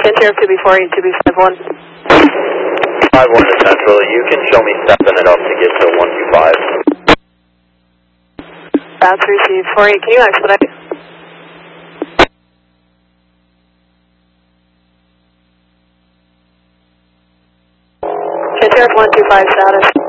Sheriff 2B4 and 2B51. 51 to Central, you can show me stepping it up to get to 125. That's received. 48, can you expedite? Sheriff 125 status.